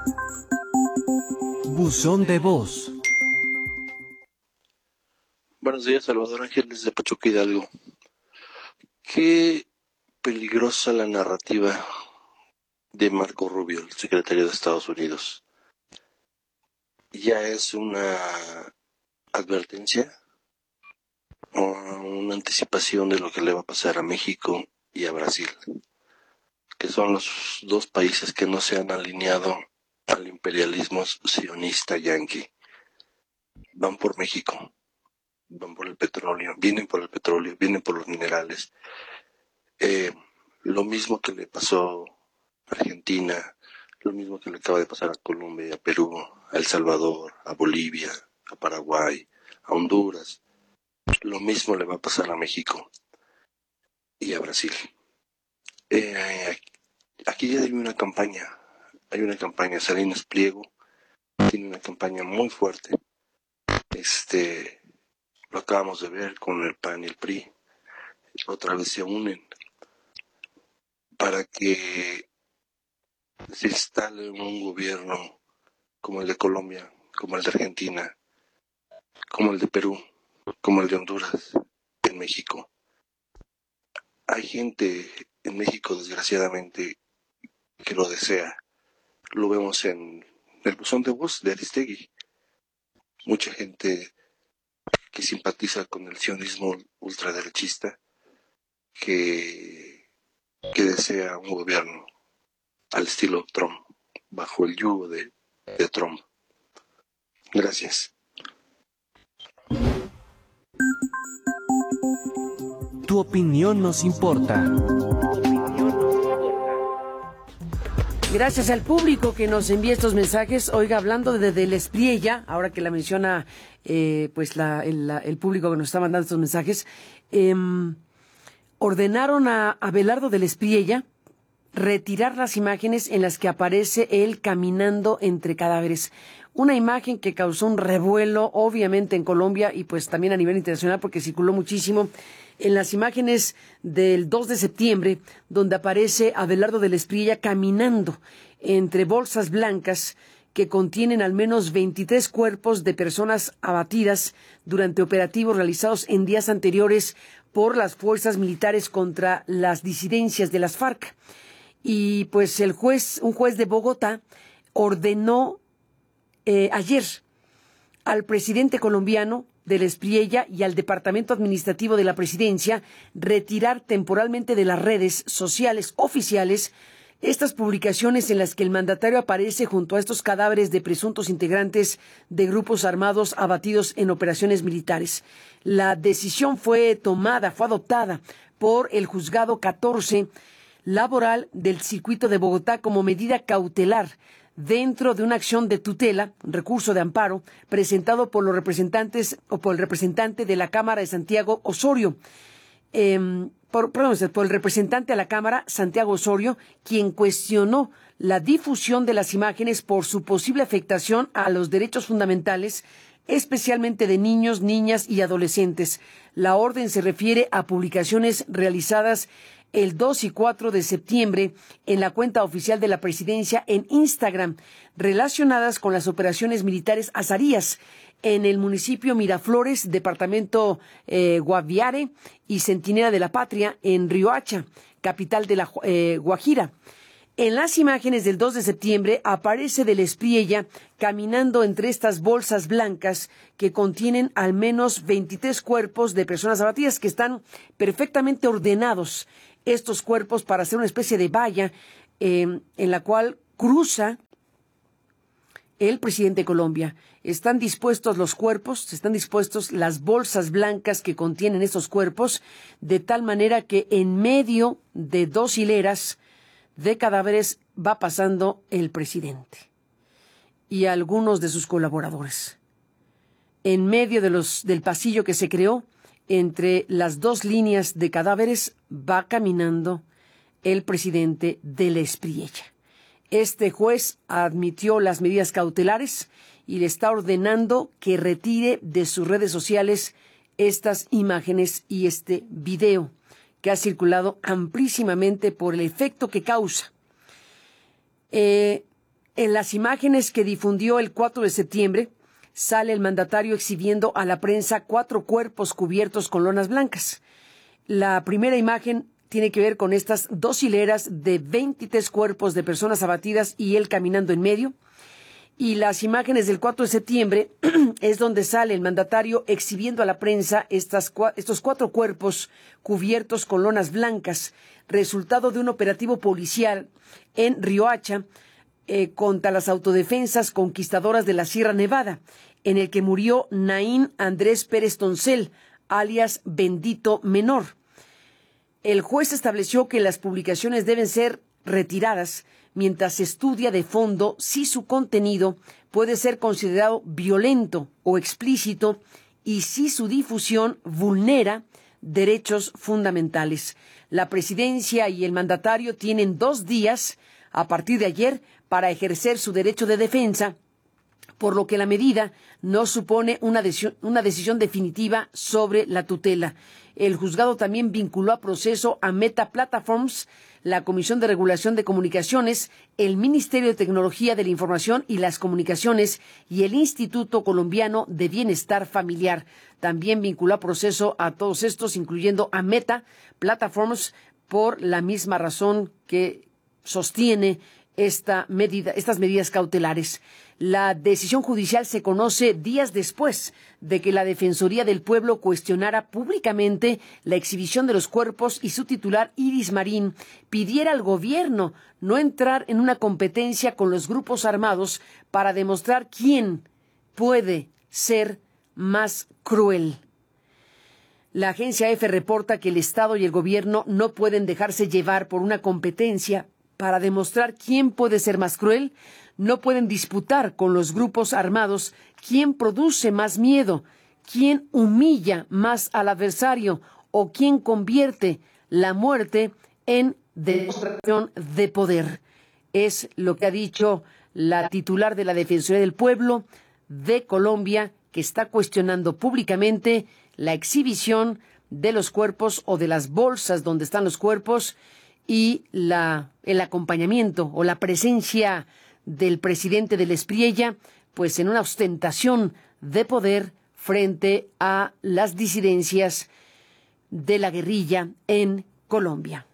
Buzón de voz. Buenos días, Salvador Ángeles de Pachuca Hidalgo. Qué peligrosa la narrativa de Marco Rubio, el secretario de Estados Unidos. Ya es una advertencia o una anticipación de lo que le va a pasar a México y a Brasil, que son los dos países que no se han alineado al imperialismo sionista yanqui. Van por México, van por el petróleo, vienen por el petróleo, vienen por los minerales. Lo mismo que le pasó a Argentina, lo mismo que le acaba de pasar a Colombia, a Perú, a El Salvador, a Bolivia, a Paraguay, a Honduras. Lo mismo le va a pasar a México y a Brasil. Aquí ya hay una campaña, Salinas Pliego tiene una campaña muy fuerte. Lo acabamos de ver con el PAN y el PRI, otra vez se unen para que se instale un gobierno como el de Colombia, como el de Argentina, como el de Perú, como el de Honduras, en México. Hay gente en México, desgraciadamente, que lo desea. Lo vemos en el buzón de voz de Aristegui. Mucha gente que simpatiza con el sionismo ultraderechista, que desea un gobierno al estilo Trump, bajo el yugo de Trump. Gracias. Tu opinión nos importa. Gracias al público que nos envía estos mensajes. Oiga, hablando de Del Espriella, ahora que la menciona el público que nos está mandando estos mensajes, ordenaron a Abelardo Del Espriella retirar las imágenes en las que aparece él caminando entre cadáveres. Una imagen que causó un revuelo, obviamente, en Colombia y pues también a nivel internacional porque circuló muchísimo. En las imágenes del 2 de septiembre, donde aparece Abelardo Del Espriella caminando entre bolsas blancas que contienen al menos 23 cuerpos de personas abatidas durante operativos realizados en días anteriores por las fuerzas militares contra las disidencias de las FARC. Y pues un juez de Bogotá ordenó ayer al presidente colombiano Del Espriella y al Departamento Administrativo de la Presidencia retirar temporalmente de las redes sociales oficiales estas publicaciones en las que el mandatario aparece junto a estos cadáveres de presuntos integrantes de grupos armados abatidos en operaciones militares. La decisión fue adoptada por el Juzgado 14 Laboral del Circuito de Bogotá como medida cautelar dentro de una acción de tutela, un recurso de amparo, presentado por los representantes o por el representante de la Cámara de Santiago Osorio, por el representante a la Cámara, Santiago Osorio, quien cuestionó la difusión de las imágenes por su posible afectación a los derechos fundamentales, especialmente de niños, niñas y adolescentes. La orden se refiere a publicaciones realizadas el 2 y 4 de septiembre en la cuenta oficial de la Presidencia en Instagram, relacionadas con las operaciones militares azarías en el municipio Miraflores, departamento Guaviare y Centinela de la Patria, en Riohacha, capital de la Guajira. En las imágenes del 2 de septiembre aparece Del Espriella caminando entre estas bolsas blancas que contienen al menos 23 cuerpos de personas abatidas que están perfectamente ordenados. Estos cuerpos para hacer una especie de valla en la cual cruza el presidente de Colombia. Están dispuestos los cuerpos, están dispuestos las bolsas blancas que contienen estos cuerpos, de tal manera que en medio de dos hileras de cadáveres va pasando el presidente y algunos de sus colaboradores. En medio del pasillo que se creó, entre las dos líneas de cadáveres, va caminando el presidente Del Espriella. Este juez admitió las medidas cautelares y le está ordenando que retire de sus redes sociales estas imágenes y este video que ha circulado amplísimamente por el efecto que causa. En las imágenes que difundió el 4 de septiembre, sale el mandatario exhibiendo a la prensa 4 cuerpos cubiertos con lonas blancas. La primera imagen tiene que ver con estas 2 hileras de 23 cuerpos de personas abatidas y él caminando en medio. Y las imágenes del 4 de septiembre es donde sale el mandatario exhibiendo a la prensa estos 4 cuerpos cubiertos con lonas blancas, resultado de un operativo policial en Riohacha contra las autodefensas conquistadoras de la Sierra Nevada, en el que murió Naín Andrés Pérez Toncel, alias Bendito Menor. El juez estableció que las publicaciones deben ser retiradas mientras se estudia de fondo si su contenido puede ser considerado violento o explícito y si su difusión vulnera derechos fundamentales. La presidencia y el mandatario tienen 2 días a partir de ayer para ejercer su derecho de defensa, por lo que la medida no supone una decisión definitiva sobre la tutela. El juzgado también vinculó a proceso a Meta Platforms, la Comisión de Regulación de Comunicaciones, el Ministerio de Tecnología de la Información y las Comunicaciones y el Instituto Colombiano de Bienestar Familiar. También vinculó a proceso a todos estos, incluyendo a Meta Platforms, por la misma razón que sostiene estas medidas cautelares. La decisión judicial se conoce días después de que la Defensoría del Pueblo cuestionara públicamente la exhibición de los cuerpos y su titular, Iris Marín, pidiera al gobierno no entrar en una competencia con los grupos armados para demostrar quién puede ser más cruel. La agencia EFE reporta que el Estado y el gobierno no pueden dejarse llevar por una competencia para demostrar quién puede ser más cruel. No pueden disputar con los grupos armados quién produce más miedo, quién humilla más al adversario o quién convierte la muerte en demostración de poder. Es lo que ha dicho la titular de la Defensoría del Pueblo de Colombia, que está cuestionando públicamente la exhibición de los cuerpos o de las bolsas donde están los cuerpos y el acompañamiento o la presencia del presidente del Espriella, pues en una ostentación de poder frente a las disidencias de la guerrilla en Colombia.